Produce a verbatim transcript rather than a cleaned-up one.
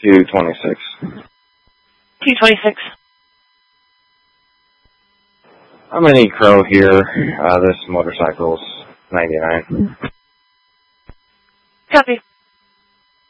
two twenty-six. two twenty-six. I'm an E-Crow here. Uh, this motorcycle's ninety-nine. Copy.